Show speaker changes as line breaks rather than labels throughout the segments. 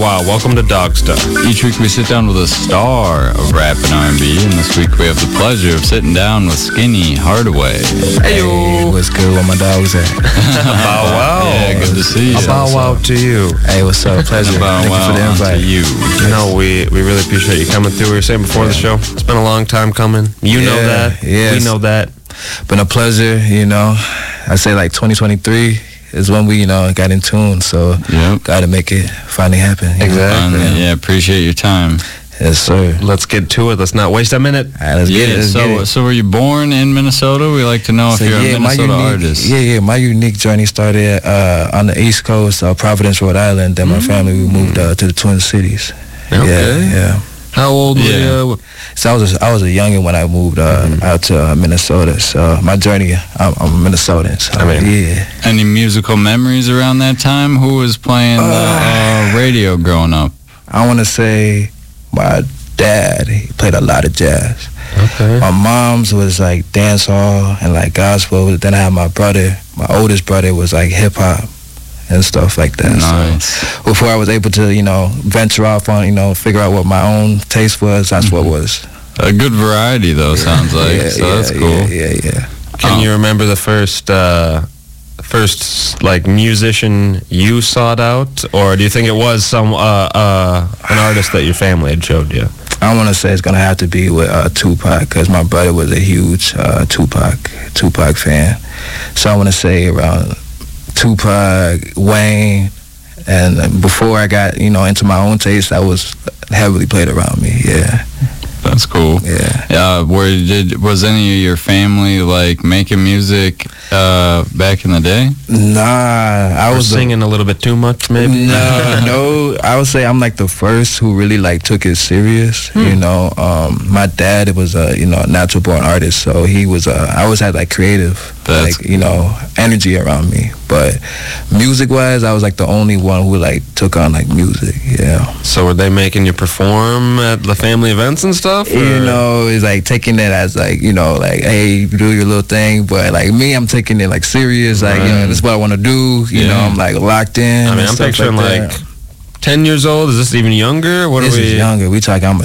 Wow, welcome to Dogstar.
Each week we sit down with a star of rap and R&B, and this week we have the pleasure of sitting down with Skinny Hardaway.
Hey, what's good? Where my dogs at?
Bow wow.
Yeah, good to see you.
A bow wow to you.
Hey, what's up? Pleasure.
Bow
Thank you for the
wow
invite.
to you.
No, we really appreciate you coming through. We were saying before the show, it's been a long time coming. You know that.
Yes.
We know that.
Been a pleasure, you know. I say like 2023 is when we, got in tune. So got to make it finally happen.
Exactly.
Yeah, appreciate your time.
Yes, sir.
Let's get to it. Let's not waste a minute.
All right, let's get it. Let's get it.
So were you born in Minnesota? We like to know if you're a Minnesota artist.
My unique journey started on the East Coast, Providence, Rhode Island. Then my family, we moved to the Twin Cities.
Okay.
Yeah.
How old were you?
So I was a youngin' when I moved out to Minnesota. So my journey, I'm a Minnesotan. So
Any musical memories around that time? Who was playing radio growing up?
I want to say my dad. He played a lot of jazz.
Okay.
My mom's was like dance hall and like gospel. Then I had my brother. My oldest brother was like hip hop and stuff like that.
Nice.
So before I was able to, venture off on, figure out what my own taste was, that's what was.
A good variety, though, sounds like. That's cool.
Yeah.
Can you remember the first like musician you sought out, or do you think it was some an artist that your family had showed you?
I want to say it's gonna have to be with Tupac, because my brother was a huge Tupac fan. So I want to say around Tupac, Wayne, and before I got into my own taste, that was heavily played around me. Yeah.
That's cool.
Yeah.
Was any of your family like making music back in the day?
Nah, I was
singing a little bit too much, maybe.
No. I would say I'm like the first who really like took it serious. My dad was a natural born artist, so he was. I always had like creative, energy around me. But music wise, I was like the only one who like took on like music. Yeah.
So were they making you perform at the family events and stuff?
It's like taking it as like, like, hey, you do your little thing. But like me, I'm taking it like serious. Like, this is what I want to do. I'm like locked in.
I mean, I'm picturing like 10 years old. Is this even younger?
This is younger. We talk. I'm a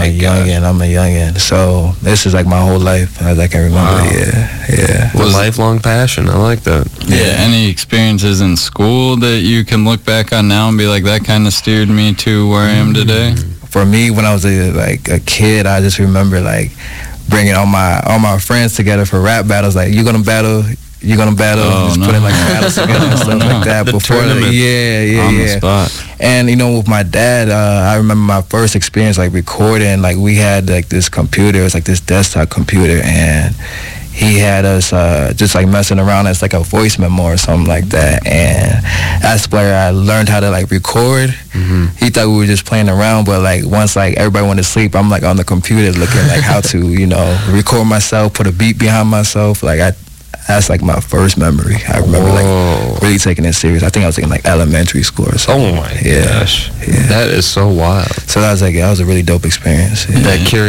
youngin. So this is like my whole life as I can remember.
Wow.
Yeah.
A lifelong passion. I like that.
Yeah. Any experiences in school that you can look back on now and be like, that kind of steered me to where I am today?
For me, when I was a kid, I just remember like bringing all my friends together for rap battles. Like, you're gonna battle. Putting like battles together and stuff like that. Before
on the spot.
And with my dad, I remember my first experience like recording. Like, we had like this computer. It was like this desktop computer, and he had us just like messing around as like a voice memo or something like that. And that's where I learned how to like record. He thought we were just playing around, but like once like everybody went to sleep, I'm like on the computer looking like how to record myself, put a beat behind myself. Like that's like my first memory. I remember like really taking it serious. I think I was in like elementary school or something.
Oh my gosh. Yeah. That is so wild.
So that was a really dope experience. Yeah.
That